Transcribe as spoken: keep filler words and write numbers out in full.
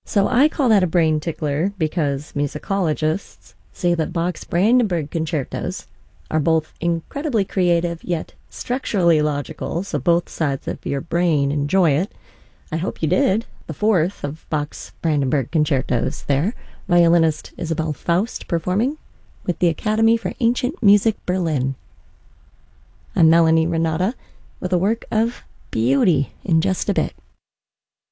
So I call that a brain tickler because musicologists say that Bach's Brandenburg concertos are both incredibly creative yet structurally logical, so both sides of your brain enjoy it. I hope you did. The fourth of Bach's Brandenburg concertos there, violinist Isabel Faust performing with the Academy for Ancient Music Berlin. I'm Melanie Renata with a work of beauty in just a bit.